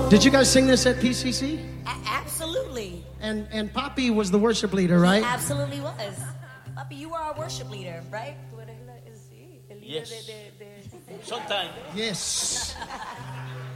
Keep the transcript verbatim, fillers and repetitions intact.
Did you guys sing this at P C C? A- absolutely. And and Poppy was the worship leader, right? He absolutely was. Papi, you were our worship leader, right? Yes. Sometimes. Yes.